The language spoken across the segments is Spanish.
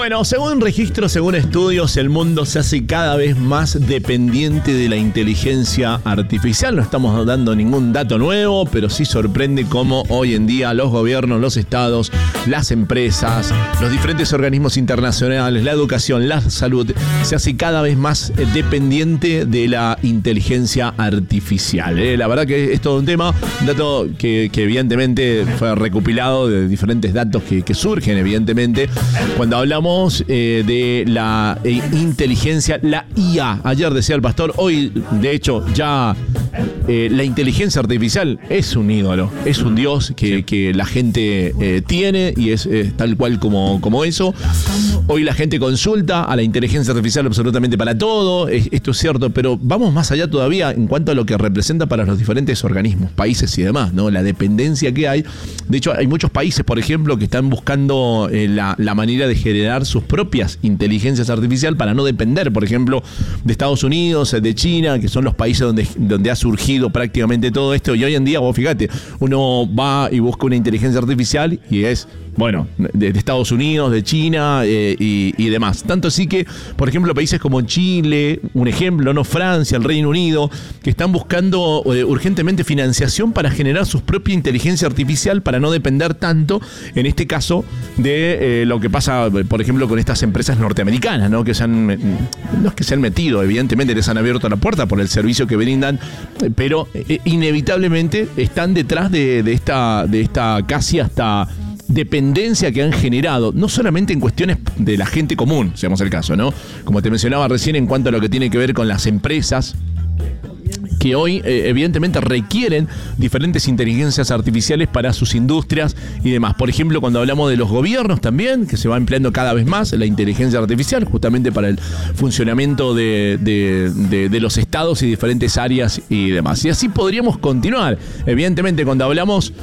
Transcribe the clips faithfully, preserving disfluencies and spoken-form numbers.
Bueno, según registros, según estudios, el mundo se hace cada vez más dependiente de la inteligencia artificial. No estamos dando ningún dato nuevo, pero sí sorprende cómo hoy en día los gobiernos, los estados, las empresas, los diferentes organismos internacionales, la educación, la salud, se hace cada vez más dependiente de la inteligencia artificial. ¿eh? La verdad que es todo un tema, un dato que, que evidentemente fue recopilado de diferentes datos que, que surgen, evidentemente, cuando hablamos eh, de la eh, inteligencia, la I A. Ayer decía el pastor, hoy de hecho ya eh, la inteligencia artificial es un ídolo, es un dios que, sí. que la gente eh, tiene y es eh, tal cual como, como eso. Hoy la gente consulta a la inteligencia artificial absolutamente para todo, es, esto es cierto, pero vamos más allá todavía en cuanto a lo que representa para los diferentes organismos, países y demás, ¿no? La dependencia que hay. De hecho, hay muchos países, por ejemplo, que están buscando eh, la, la manera de generar sus propias inteligencias artificiales para no depender, por ejemplo, de Estados Unidos, de China, que son los países donde, donde ha surgido prácticamente todo esto. Y hoy en día, vos fíjate, uno va y busca una inteligencia artificial y es, bueno, de, de Estados Unidos, de China eh, y, y demás. Tanto así que, por ejemplo, países como Chile, un ejemplo, no Francia, el Reino Unido, que están buscando eh, urgentemente financiación para generar su propia inteligencia artificial para no depender tanto, en este caso, de eh, lo que pasa, por ejemplo, con estas empresas norteamericanas, ¿no? Que se han, no es que se han metido, evidentemente les han abierto la puerta por el servicio que brindan, pero eh, inevitablemente están detrás de, de esta, de esta casi hasta dependencia que han generado, no solamente en cuestiones de la gente común, seamos el caso, ¿no? Como te mencionaba recién, en cuanto a lo que tiene que ver con las empresas, que hoy eh, evidentemente requieren diferentes inteligencias artificiales para sus industrias y demás. Por ejemplo, cuando hablamos de los gobiernos también, que se va empleando cada vez más la inteligencia artificial justamente para el funcionamiento de, de, de, de los estados y diferentes áreas y demás. Y así podríamos continuar. Evidentemente, cuando hablamos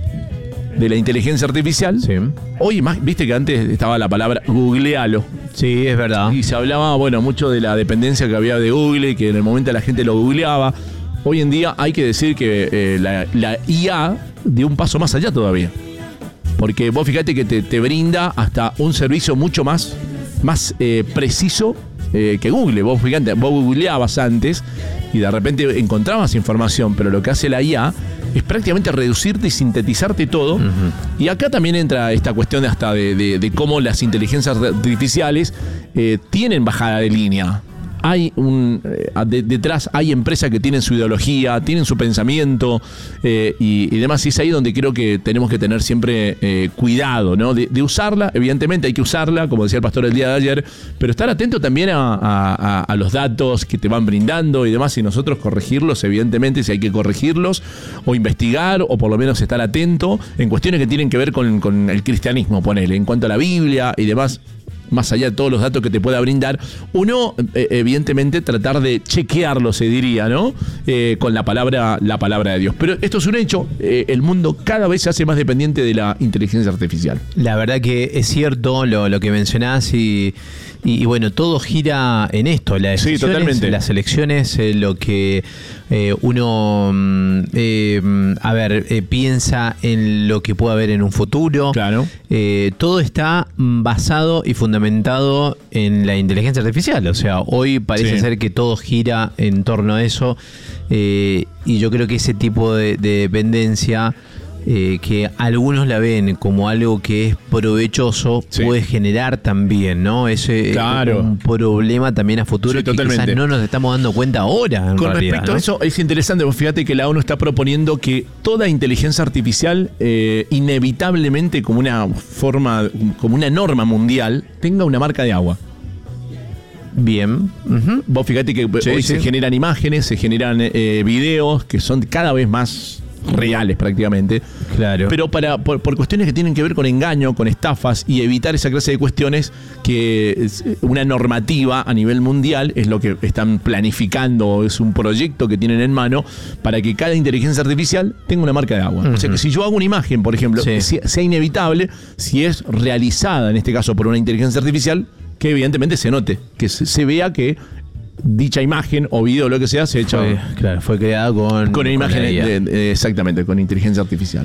de la inteligencia artificial, sí. Hoy más, viste que antes estaba la palabra googlealo. Sí, es verdad. Y se hablaba, bueno, mucho de la dependencia que había de Google, que en el momento la gente lo googleaba. Hoy en día hay que decir que eh, la, la I A dio un paso más allá todavía. Porque vos fíjate que te, te brinda hasta un servicio mucho más, más eh, preciso eh, que Google. Vos fíjate, vos googleabas antes y de repente encontrabas información, pero lo que hace la I A es prácticamente reducirte y sintetizarte todo. Uh-huh. Y acá también entra esta cuestión hasta de, de, de cómo las inteligencias artificiales eh, tienen bajada de línea. Hay un eh, de, detrás hay empresas que tienen su ideología, tienen su pensamiento eh, y, y demás. Y es ahí donde creo que tenemos que tener siempre eh, cuidado, ¿no? De, de usarla, evidentemente hay que usarla, como decía el pastor el día de ayer, pero estar atento también a, a, a los datos que te van brindando y demás, y nosotros corregirlos, evidentemente, si hay que corregirlos, o investigar, o por lo menos estar atento en cuestiones que tienen que ver con, con el cristianismo, ponele, en cuanto a la Biblia y demás. Más allá de todos los datos que te pueda brindar, uno, eh, evidentemente, tratar de chequearlo, se diría, ¿no? Eh, con la palabra, la palabra de Dios. Pero esto es un hecho, eh, el mundo cada vez se hace más dependiente de la inteligencia artificial. La verdad que es cierto lo, lo que mencionás y, y, y bueno, todo gira en esto. Las sí, totalmente. Las elecciones, eh, lo que eh, uno, eh, a ver, eh, piensa en lo que puede haber en un futuro. Claro. Eh, todo está basado y fundamentado en la inteligencia artificial. O sea, hoy parece sí. ser que todo gira en torno a eso, eh, y yo creo que ese tipo de, de dependencia, eh, que algunos la ven como algo que es provechoso, sí. puede generar también, ¿no? Ese claro. un problema también a futuro, sí, que totalmente. Quizás no nos estamos dando cuenta ahora. En Con realidad, respecto ¿no? a eso, es interesante, vos fíjate que la ONU está proponiendo que toda inteligencia artificial, eh, inevitablemente como una forma, como una norma mundial, tenga una marca de agua. Bien. Uh-huh. Vos fíjate que sí, hoy sí. se generan imágenes, se generan eh, videos que son cada vez más reales prácticamente. Claro. Pero para por, por cuestiones que tienen que ver con engaño, con estafas y evitar esa clase de cuestiones, que es una normativa a nivel mundial es lo que están planificando, es un proyecto que tienen en mano para que cada inteligencia artificial tenga una marca de agua. Uh-huh. O sea que si yo hago una imagen, por ejemplo, sí. que sea, sea inevitable, si es realizada en este caso por una inteligencia artificial, que evidentemente se note, que se, se vea que dicha imagen o video, lo que sea, se ha hecho. Fue, claro, fue creada con. Con imágenes, de, de, exactamente, con inteligencia artificial.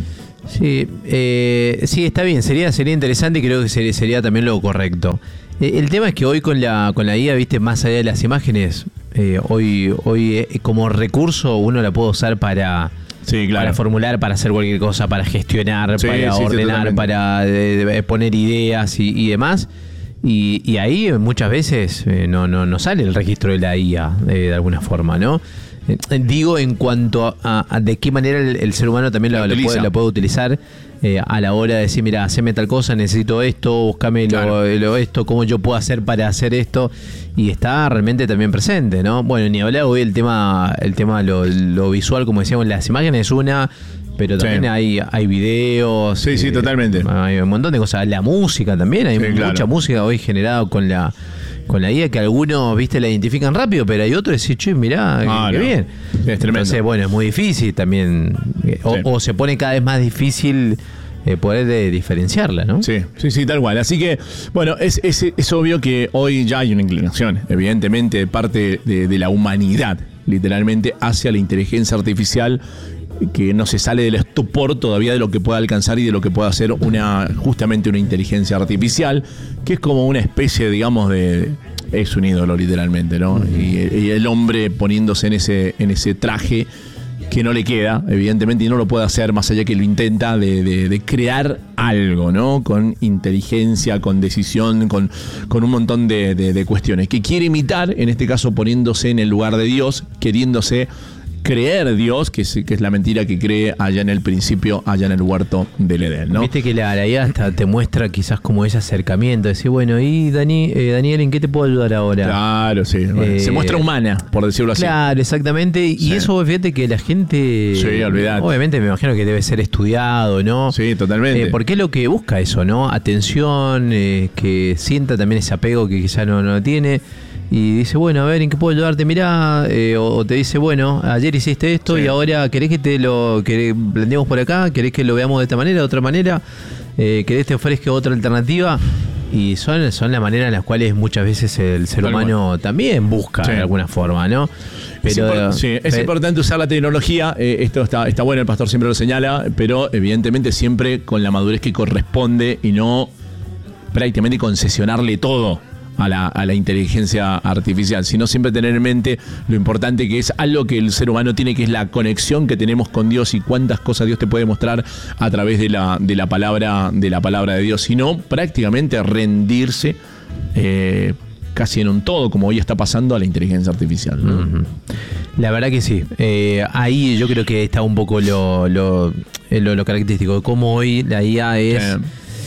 Sí, eh, sí, está bien, sería, sería interesante y creo que sería, sería también lo correcto. Eh, el tema es que hoy con la, con la I A, viste, más allá de las imágenes, eh, hoy, hoy eh, como recurso uno la puede usar para... Sí, claro. Para formular, para hacer cualquier cosa, para gestionar, sí, para sí, ordenar, sí, para de, de poner ideas y, y demás. Y, y ahí muchas veces eh, no, no, no sale el registro de la I A eh, de alguna forma, ¿no? Eh, digo en cuanto a, a de qué manera el, el ser humano también la, la, puede, la puede utilizar eh, a la hora de decir, mira, haceme tal cosa, necesito esto, búscame claro. lo, lo, esto, cómo yo puedo hacer para hacer esto. Y está realmente también presente, ¿no? Bueno, ni hablar hoy el tema, el tema lo, lo visual, como decíamos, las imágenes es una, pero también sí. hay, hay videos. Sí, eh, sí, totalmente. Hay un montón de cosas. La música también, hay sí, mucha claro. música hoy generada con la con la I A que algunos, viste, la identifican rápido, pero hay otros que dicen, che, mirá, ah, qué no. bien. Es tremendo. Entonces, bueno, es muy difícil también. O, sí. o se pone cada vez más difícil Eh, poder de diferenciarla, ¿no? Sí, sí, sí, tal cual. Así que, bueno, es, es, es obvio que hoy ya hay una inclinación, evidentemente, de parte de, de la humanidad, literalmente, hacia la inteligencia artificial, que no se sale del estupor todavía de lo que pueda alcanzar y de lo que pueda hacer una, justamente una inteligencia artificial, que es como una especie, digamos, de... es un ídolo, literalmente, ¿no? Uh-huh. Y, y el hombre poniéndose en ese, en ese traje que no le queda, evidentemente, y no lo puede hacer más allá que lo intenta de, de, de crear algo, ¿no? Con inteligencia, con decisión, con, con un montón de, de, de cuestiones. Que quiere imitar, en este caso poniéndose en el lugar de Dios, queriéndose creer Dios, que es, que es la mentira que cree allá en el principio, allá en el huerto del Edén, ¿no? Viste que la, la I A hasta te muestra quizás como ese acercamiento, decir, bueno, y Dani, eh, Daniel, ¿en qué te puedo ayudar ahora? Claro, sí. Bueno, eh, se muestra humana, por decirlo así. Claro, exactamente. Sí. Y eso, fíjate que la gente... Sí, olvidate. Obviamente me imagino que debe ser estudiado, ¿no? Sí, totalmente. Eh, porque es lo que busca eso, ¿no? Atención, eh, que sienta también ese apego que quizás no, no tiene. Y dice, bueno, a ver, ¿en qué puedo ayudarte? Mirá, eh, o, o te dice, bueno, ayer hiciste esto sí. y ahora querés que te lo que planteemos por acá, querés que lo veamos de esta manera, de otra manera, eh, querés que te ofrezca otra alternativa. Y son, son la manera en las cuales muchas veces el ser Tal humano cual. también busca sí. de alguna forma, ¿no? Pero, es, impor- sí, es pero, importante usar la tecnología, eh, esto está, está bueno, el pastor siempre lo señala, pero evidentemente siempre con la madurez que corresponde y no prácticamente concesionarle todo A la, a la inteligencia artificial, sino siempre tener en mente lo importante que es algo que el ser humano tiene, que es la conexión que tenemos con Dios y cuántas cosas Dios te puede mostrar a través de la, de la palabra, de la palabra de Dios, sino prácticamente rendirse eh, casi en un todo, como hoy está pasando a la inteligencia artificial, ¿no? Uh-huh. La verdad que sí. Eh, ahí yo creo que está un poco lo, lo, lo, lo característico de cómo hoy la I A es... Eh.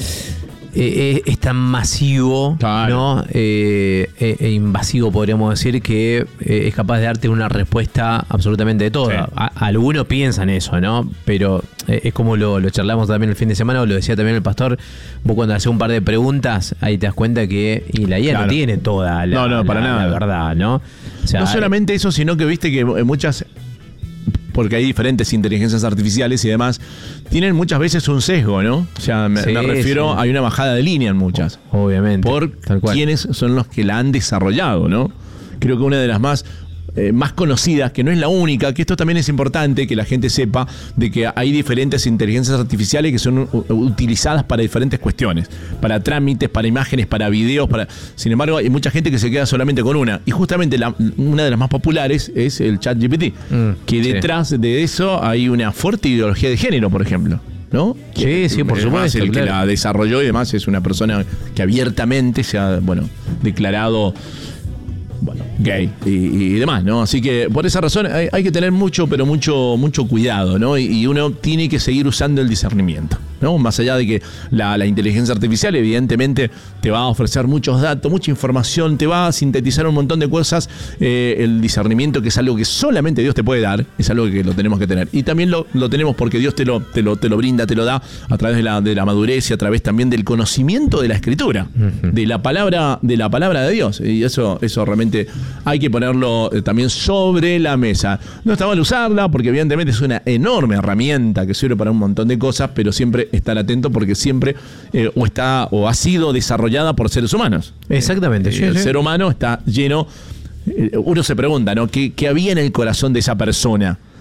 Eh, es tan masivo, claro. ¿no? Eh, eh, e invasivo, podríamos decir, que eh, es capaz de darte una respuesta absolutamente de todo. Sí. A, algunos piensan eso, ¿no? Pero eh, es como lo, lo charlamos también el fin de semana, o lo decía también el pastor. Vos cuando haces un par de preguntas, ahí te das cuenta que y la I A claro. no tiene toda la, no, no, para la, nada. la verdad, ¿no? O sea, no solamente eso, sino que viste que muchas... porque hay diferentes inteligencias artificiales y demás, tienen muchas veces un sesgo, ¿no? O sea, me, sí, me refiero, sí. hay una bajada de línea en muchas. Obviamente. Por quienes son los que la han desarrollado, ¿no? Creo que una de las más... Eh, más conocidas, que no es la única, que esto también es importante que la gente sepa de que hay diferentes inteligencias artificiales que son u- utilizadas para diferentes cuestiones, para trámites, para imágenes, para videos, para... Sin embargo, hay mucha gente que se queda solamente con una, y justamente la, una de las más populares es el ChatGPT, mm, que detrás sí. de eso hay una fuerte ideología de género, por ejemplo, ¿no? Sí, sí, por supuesto. El claro. que la desarrolló y demás es una persona que abiertamente se ha, bueno, declarado... bueno, gay y, y demás, ¿no? Así que por esa razón hay, hay que tener mucho, pero mucho, mucho cuidado, ¿no? Y, y uno tiene que seguir usando el discernimiento, ¿no? Más allá de que la, la inteligencia artificial evidentemente te va a ofrecer muchos datos, mucha información, te va a sintetizar un montón de cosas, eh, el discernimiento, que es algo que solamente Dios te puede dar, es algo que lo tenemos que tener. Y también lo, lo tenemos porque Dios te lo, te, lo, te lo brinda, te lo da a través de la, de la madurez y a través también del conocimiento de la Escritura, uh-huh. de la palabra, de la palabra de Dios. Y eso, eso realmente hay que ponerlo también sobre la mesa. No está mal usarla porque evidentemente es una enorme herramienta que sirve para un montón de cosas, pero siempre estar atento porque siempre eh, o está o ha sido desarrollada por seres humanos. Exactamente. Eh, sí, el sí. ser humano está lleno, eh, uno se pregunta, ¿no? ¿Qué, qué había en el corazón de esa persona?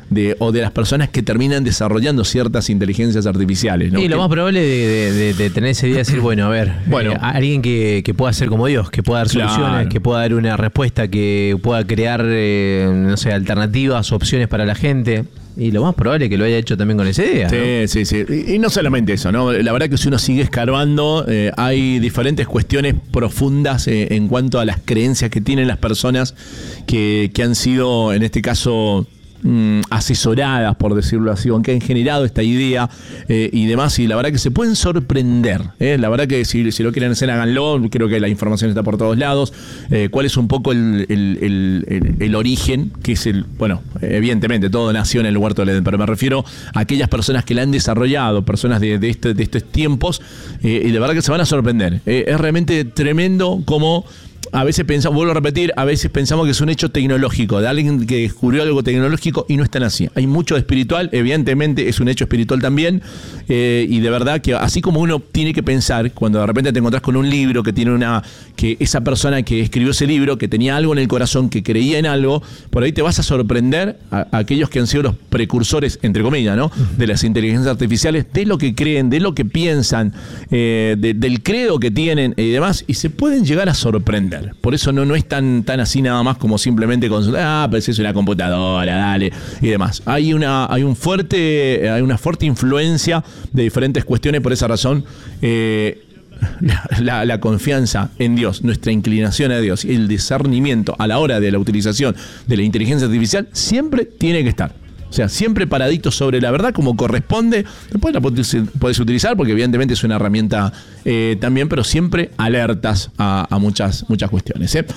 de, o de las personas que terminan desarrollando ciertas inteligencias artificiales, ¿no? Y lo que, más probable de, de, de tener ese día de decir, bueno, a ver, bueno, eh, alguien que, que pueda ser como Dios, que pueda dar claro. soluciones, que pueda dar una respuesta, que pueda crear, eh, no sé, alternativas, opciones para la gente. Y lo más probable es que lo haya hecho también con esa idea. Sí, ¿no? sí, sí. Y, y no solamente eso, ¿no? La verdad que si uno sigue escarbando, eh, hay diferentes cuestiones profundas eh, en cuanto a las creencias que tienen las personas que, que han sido, en este caso, mm, asesoradas, por decirlo así, o que han generado esta idea eh, y demás. Y la verdad que se pueden sorprender. ¿eh? La verdad que si, si lo quieren hacer, háganlo. Creo que la información está por todos lados. Eh, ¿Cuál es un poco el, el, el, el, el origen? Que es el, bueno, evidentemente todo nació en el huerto del Edén, pero me refiero a aquellas personas que la han desarrollado, personas de, de, este, de estos tiempos, eh, y de verdad que se van a sorprender. Eh, es realmente tremendo como a veces pensamos, vuelvo a repetir, a veces pensamos que es un hecho tecnológico, de alguien que descubrió algo tecnológico, y no es tan así. Hay mucho espiritual, evidentemente es un hecho espiritual también, eh, y de verdad que así como uno tiene que pensar, cuando de repente te encontrás con un libro que tiene una, que esa persona que escribió ese libro, que tenía algo en el corazón, que creía en algo, por ahí te vas a sorprender a, a aquellos que han sido los precursores, entre comillas, ¿no? De las inteligencias artificiales, de lo que creen, de lo que piensan, eh, de, del credo que tienen y demás, y se pueden llegar a sorprender. Por eso no, no es tan, tan así nada más como simplemente consultar, ah, pero es una computadora, dale, y demás. Hay una, hay un fuerte, hay una fuerte influencia de diferentes cuestiones. Por esa razón, eh, la, la, la confianza en Dios, nuestra inclinación a Dios y el discernimiento a la hora de la utilización de la inteligencia artificial siempre tiene que estar. O sea, siempre paradito sobre la verdad como corresponde. Después la podés utilizar porque evidentemente es una herramienta eh, también, pero siempre alertas a, a muchas, muchas cuestiones. ¿eh?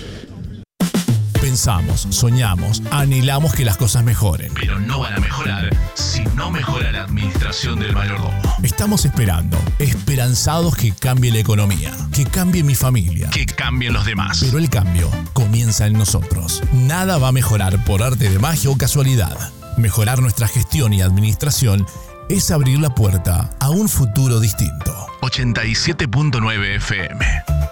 Pensamos, soñamos, anhelamos que las cosas mejoren. Pero no van a mejorar si no mejora la administración del mayordomo. Estamos esperando, esperanzados que cambie la economía, que cambie mi familia, que cambien los demás. Pero el cambio comienza en nosotros. Nada va a mejorar por arte de magia o casualidad. Mejorar nuestra gestión y administración es abrir la puerta a un futuro distinto. ochenta y siete punto nueve F M